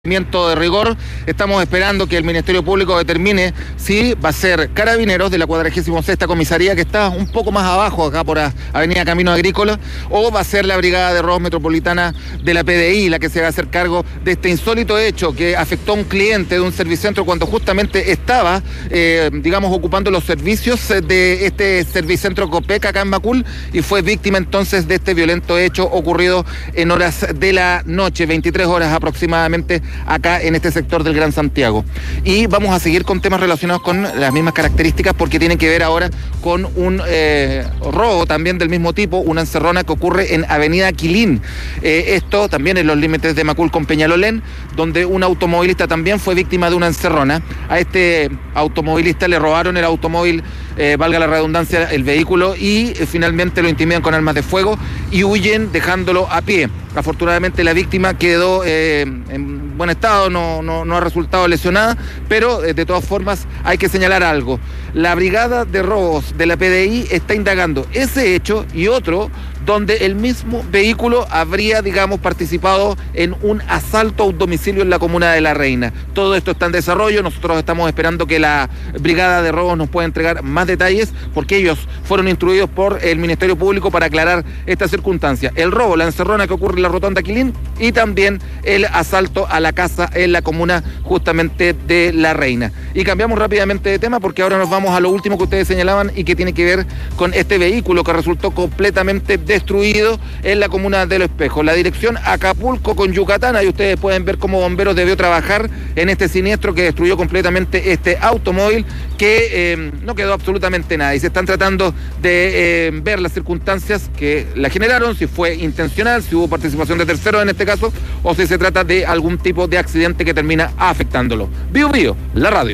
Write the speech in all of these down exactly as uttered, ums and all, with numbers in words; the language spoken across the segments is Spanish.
De rigor, estamos esperando que el Ministerio Público determine si va a ser Carabineros de la cuadragésima sexta comisaría, que está un poco más abajo, acá por Avenida Camino Agrícola, o va a ser la Brigada de Robos Metropolitana de la P D I la que se va a hacer cargo de este insólito hecho que afectó a un cliente de un servicentro cuando justamente estaba, eh, digamos, ocupando los servicios de este servicentro Copec acá en Macul, y fue víctima entonces de este violento hecho ocurrido en horas de la noche, veintitrés horas aproximadamente, acá en este sector del Gran Santiago. Y vamos a seguir con temas relacionados con las mismas características, porque tienen que ver ahora con un eh, robo también del mismo tipo, una encerrona que ocurre en Avenida Quilín. Eh, esto también en los límites de Macul con Peñalolén, donde un automovilista también fue víctima de una encerrona. A este automovilista le robaron el automóvil, eh, valga la redundancia, el vehículo, y eh, finalmente lo intimidan con armas de fuego y huyen dejándolo a pie. Afortunadamente la víctima quedó eh, en buen estado, no, no, no ha resultado lesionada, pero eh, de todas formas hay que señalar algo. La Brigada de Robos de la P D I está indagando ese hecho y otro donde el mismo vehículo habría, digamos, participado en un asalto a un domicilio en la comuna de La Reina. Todo esto está en desarrollo, nosotros estamos esperando que la Brigada de Robos nos pueda entregar más detalles, porque ellos fueron instruidos por el Ministerio Público para aclarar esta circunstancia. El robo, la encerrona que ocurre en la Rotonda Quilín, y también el asalto a la casa en la comuna justamente de La Reina. Y cambiamos rápidamente de tema, porque ahora nos vamos a lo último que ustedes señalaban y que tiene que ver con este vehículo que resultó completamente destruido en la comuna de Los Espejos. La dirección Acapulco con Yucatán, ahí ustedes pueden ver cómo Bomberos debió trabajar en este siniestro que destruyó completamente este automóvil, que eh, no quedó absolutamente nada, y se están tratando de eh, ver las circunstancias que la generaron, si fue intencional, si hubo participación de terceros en este caso, o si se trata de algún tipo de accidente que termina afectándolo. Bio Bio, la radio.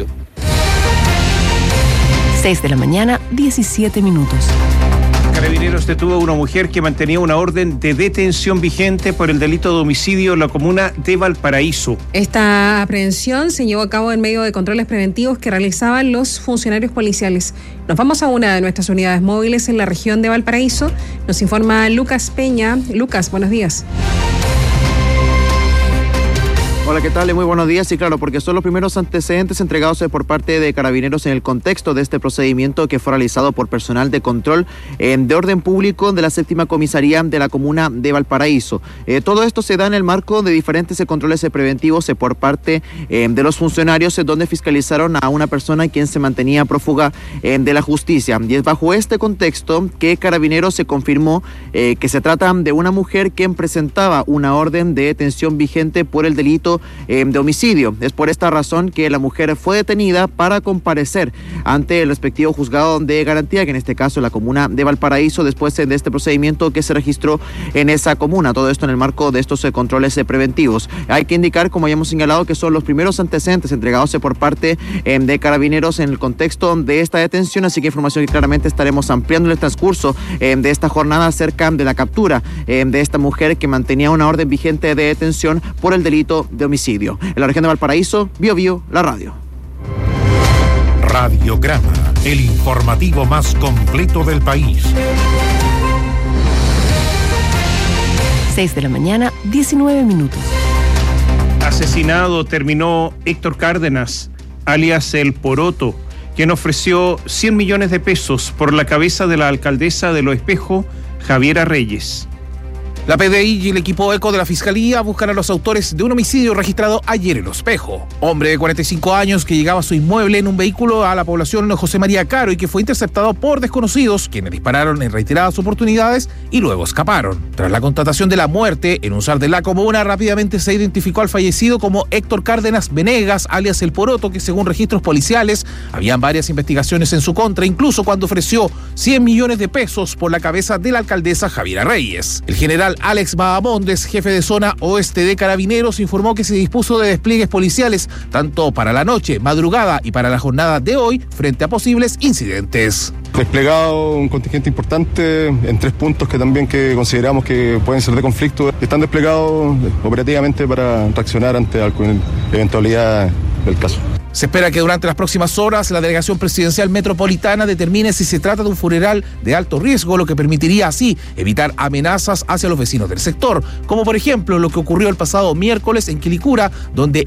seis de la mañana, diecisiete minutos. Carabineros detuvo a una mujer que mantenía una orden de detención vigente por el delito de homicidio en la comuna de Valparaíso. Esta aprehensión se llevó a cabo en medio de controles preventivos que realizaban los funcionarios policiales. Nos vamos a una de nuestras unidades móviles en la región de Valparaíso. Nos informa Lucas Peña. Lucas, buenos días. Hola, ¿qué tal? Muy buenos días. Sí, claro, porque son los primeros antecedentes entregados por parte de Carabineros en el contexto de este procedimiento que fue realizado por personal de control eh, de orden público de la séptima comisaría de la comuna de Valparaíso. Eh, todo esto se da en el marco de diferentes eh, controles eh, preventivos eh, por parte eh, de los funcionarios, eh, donde fiscalizaron a una persona quien se mantenía prófuga eh, de la justicia. Y es bajo este contexto que Carabineros se confirmó eh, que se trata de una mujer quien presentaba una orden de detención vigente por el delito Eh, de homicidio. Es por esta razón que la mujer fue detenida para comparecer ante el respectivo juzgado de garantía, que en este caso la comuna de Valparaíso, después de este procedimiento que se registró en esa comuna. Todo esto en el marco de estos eh, controles eh, preventivos. Hay que indicar, como ya hemos señalado, que son los primeros antecedentes entregados eh, por parte eh, de Carabineros en el contexto de esta detención, así que información que claramente estaremos ampliando en el transcurso eh, de esta jornada acerca de la captura eh, de esta mujer que mantenía una orden vigente de detención por el delito de homicidio. En la región de Valparaíso, Bio Bio, la radio. Radiograma, el informativo más completo del país. seis de la mañana, diecinueve minutos. Asesinado terminó Héctor Cárdenas, alias El Poroto, quien ofreció cien millones de pesos por la cabeza de la alcaldesa de Los Espejos, Javiera Reyes. La P D I y el equipo ECO de la Fiscalía buscan a los autores de un homicidio registrado ayer en Los Espejos. Hombre de cuarenta y cinco años que llegaba a su inmueble en un vehículo a la población José María Caro y que fue interceptado por desconocidos, quienes dispararon en reiteradas oportunidades y luego escaparon. Tras la constatación de la muerte en un S A R de la comuna, rápidamente se identificó al fallecido como Héctor Cárdenas Venegas, alias El Poroto, que según registros policiales habían varias investigaciones en su contra, incluso cuando ofreció cien millones de pesos por la cabeza de la alcaldesa Javiera Reyes. El general Alex Bahamondes, jefe de zona oeste de Carabineros, informó que se dispuso de despliegues policiales tanto para la noche, madrugada y para la jornada de hoy frente a posibles incidentes. Desplegado un contingente importante en tres puntos que también que consideramos que pueden ser de conflicto. Están desplegados operativamente para reaccionar ante alguna eventualidad del caso. Se espera que durante las próximas horas la Delegación Presidencial Metropolitana determine si se trata de un funeral de alto riesgo, lo que permitiría así evitar amenazas hacia los vecinos del sector, como por ejemplo lo que ocurrió el pasado miércoles en Quilicura, donde